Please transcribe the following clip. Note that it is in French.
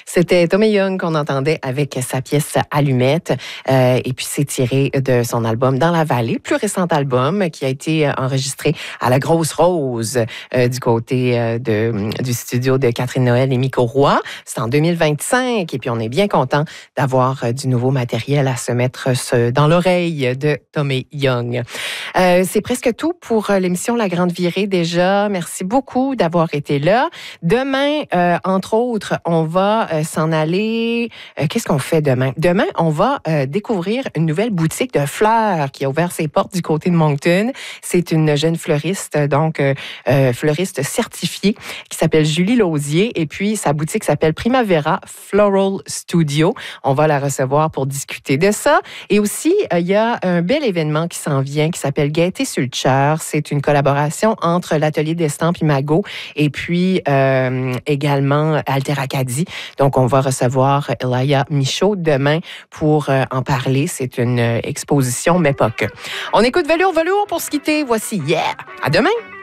C'était Tommy Young qu'on entendait avec sa pièce Allumette. Et puis, c'est tiré de son album Dans la vallée, plus récent album qui a été enregistré à la Grosse Rose du côté du studio de Catherine Noël et Miko Roy. C'est en 2025 et puis on est bien content d'avoir du nouveau matériel à se mettre dans l'oreille de Tommy Young. C'est presque tout pour l'émission La Grande Virée déjà. Merci beaucoup d'avoir été là. Demain, entre autres, on va s'en aller. Qu'est-ce qu'on fait demain? Demain, on va découvrir une nouvelle boutique de fleurs qui a ouvert ses portes du côté de Moncton. C'est une jeune fleuriste, donc fleuriste certifiée, qui s'appelle Julie Lausier. Et puis, sa boutique s'appelle Primavera Floral Studio. On va la recevoir pour discuter de ça. Et aussi, il y a un bel événement qui s'en vient qui s'appelle Gaieté Sulcher. C'est une collaboration entre l'Atelier d'Estampes Imago et puis également Alter Acadie. Donc, on va recevoir Elia Michaud demain pour en parler. C'est une exposition MEPOC. On écoute Velours Velours pour se quitter. Voici Yeah! À demain!